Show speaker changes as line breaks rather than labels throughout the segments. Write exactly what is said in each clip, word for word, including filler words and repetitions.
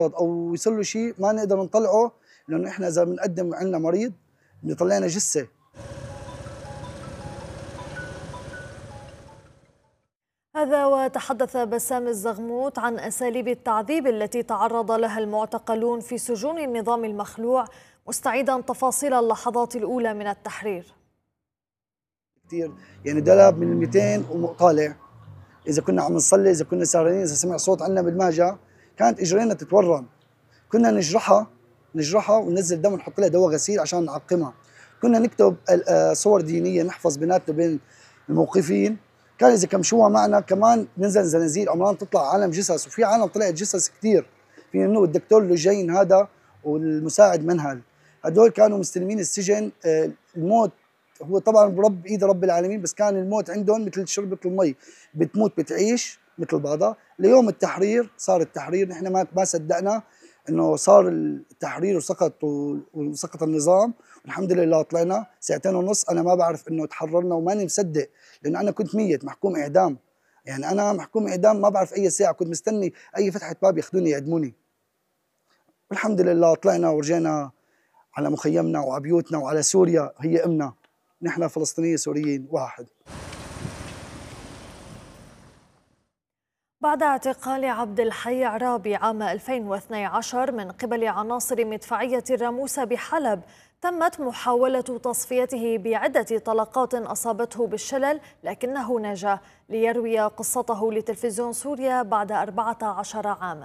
او يصير له شيء ما نقدر نطلعه، لانه احنا اذا بنقدم عندنا مريض بنطلع لنا جثه.
هذا وتحدث بسام الزغموت عن أساليب التعذيب التي تعرض لها المعتقلون في سجون النظام المخلوع، مستعيدا تفاصيل اللحظات الأولى من التحرير.
كثير يعني دلب من المئتين وطالع، إذا كنا عم نصلي، إذا كنا سهرانين، إذا سمع صوت عنا بالماجة كانت إجرينا تتورم، كنا نجرحها نجرحها وننزل دم ونحط لها دواء غسيل عشان نعقمها، كنا نكتب صور دينية نحفظ بيناتنا بين الموقفين، كان إذا كمشوها معنا كمان ننزل زنازير أمران تطلع عالم جثث، وفي عالم طلعت جثث كثير، في منه الدكتور لجين هذا والمساعد منهل، هدول كانوا مستلمين السجن. الموت هو طبعا برب ايد رب العالمين، بس كان الموت عندهم مثل شربة المي، بتموت بتعيش مثل بعضها. ليوم التحرير صار التحرير، نحن ما ما صدقنا انه صار التحرير وسقط وسقط النظام، والحمد لله طلعنا ساعتين ونص. انا ما بعرف انه تحررنا وماني مصدق، لانه انا كنت ميت محكوم اعدام، يعني انا محكوم اعدام ما بعرف اي ساعه، كنت مستني اي فتحه باب ياخذوني يعدموني. والحمد لله طلعنا ورجينا على مخيمنا وعلى بيوتنا وعلى سوريا، هي امنا، نحن فلسطينيين سوريين واحد.
بعد اعتقال عبد الحي عرابي عام ألفين واثني عشر من قبل عناصر مدفعية الراموسة بحلب، تمت محاولة تصفيته بعدة طلقات أصابته بالشلل، لكنه نجا ليروي قصته لتلفزيون سوريا بعد أربعة عشر عاما.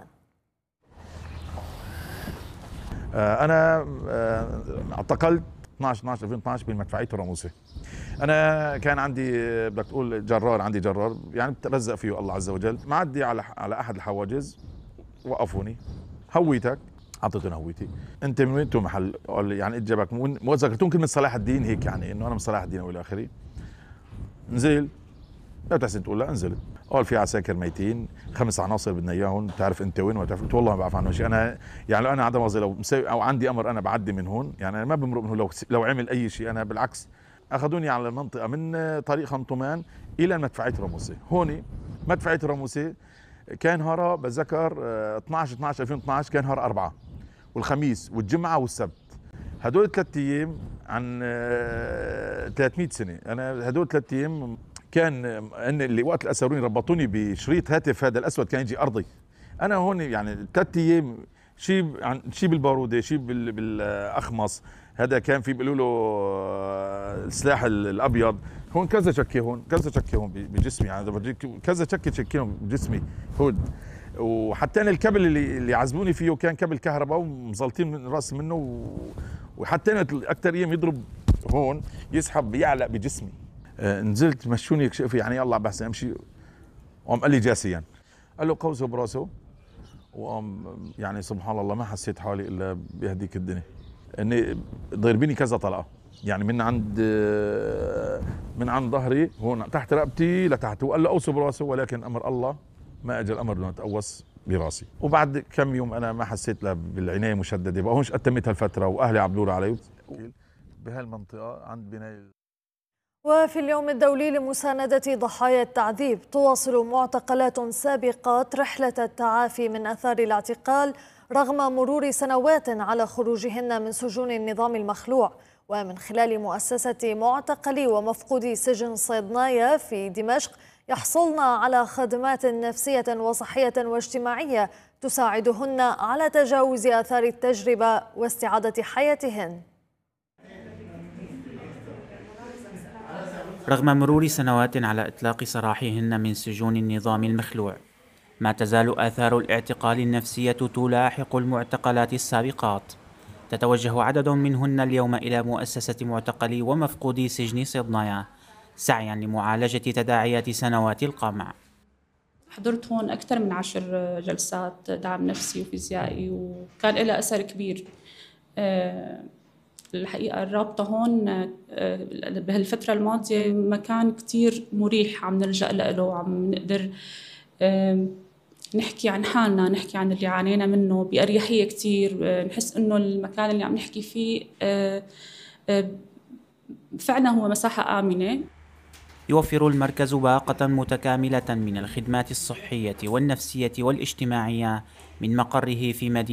أنا اعتقلت اثنعش اثنعش ألفين واثنعش بمدفعية الراموسة. أنا كان عندي بدك تقول جرار، عندي جرار يعني بترزق فيه الله عز وجل، معدي على على أحد الحواجز، وقفوني، هويتك، أعطيتهم هويتي، أنت من وين؟ محل قال لي يعني إجابك من وين؟ ذكرتهم كلمة صلاح الدين هيك، يعني إنه أنا من صلاح الدين وإلى آخره. نزل، لا بتحسن تقول لا، نزلت، قال في عساكر ميتين، خمس عناصر بدنا اياهم، بتعرف انت وين؟ وتعرف قلت والله ما بعرف عنه شيء، انا يعني لو انا عدم وظيفه لو مسوي او عندي امر انا بعدي من هون، يعني انا ما بمرق من هون، لو لو عمل اي شيء انا بالعكس. اخذوني على المنطقه من طريق خنطمان الى مدفعيه راموسه، هون مدفعيه راموسه كان هرا بتذكر اثنعش اثنعش ألفين واثنعش، كان هرا أربعة، والخميس والجمعه والسبت، هدول ثلاث ايام عن ثلاثمئة سنه، انا هدول ثلاث ايام كان ان اللي وقت الاسروني ربطوني بشريط هاتف هذا الاسود كان يجي ارضي. انا هون يعني ثلاث ايام شيء عن شيء بالباروده، شيء بالاخمص، هذا كان في بيقولوا له السلاح الابيض، هون كذا شكه، هون كذا شكه، هون بجسمي، يعني بورجيك كذا شكه شكيهم بجسمي هون. وحتى انا الكبل اللي اللي عزموني فيه كان كبل كهرباء ومزلطين من راس منه، وحتى انا اكثر ايام يضرب هون يسحب يعلق بجسمي. نزلت مشوني يعني يلا بس امشي، وقام قال لي جاسيا، قال له قوسه براسه، وقام يعني سبحان الله ما حسيت حالي الا بهديك الدنيا، اني ضربيني كذا طلقه، يعني من عند من عند ظهري هون تحت رقبتي لتحت، وقال له قوسه براسه، ولكن امر الله ما اجى الامر دون اتقوس براسي. وبعد كم يوم انا ما حسيت لا بالعنايه مشدده، بقى هونش اتمت هالفتره، واهلي عم بدوروا علي بهالمنطقه عند بناء.
وفي اليوم الدولي لمساندة ضحايا التعذيب، تواصل معتقلات سابقات رحلة التعافي من أثار الاعتقال رغم مرور سنوات على خروجهن من سجون النظام المخلوع. ومن خلال مؤسسة معتقلي ومفقودي سجن صيدنايا في دمشق يحصلن على خدمات نفسية وصحية واجتماعية تساعدهن على تجاوز آثار التجربة واستعادة حياتهن.
رغم مرور سنوات على إطلاق سراحهن من سجون النظام المخلوع، ما تزال آثار الاعتقال النفسية تلاحق المعتقلات السابقات. تتوجه عدد منهن اليوم إلى مؤسسة معتقلي ومفقودي سجن صيدنايا سعيا لمعالجة تداعيات سنوات القمع.
حضرت هون أكثر من عشر جلسات دعم نفسي وفيزيائي، وكان لها أثر كبير. أه الحقيقة الرابطة هون بهالفترة الماضية مكان كتير مريح، عم نلجأ له، عم نقدر نحكي عن حالنا، نحكي عن اللي عانينا منه بأريحية كتير، نحس إنه المكان اللي عم نحكي فيه فعلا هو مساحة آمنة.
يوفر المركز باقة متكاملة من الخدمات الصحية والنفسية والاجتماعية من مقره في مدينة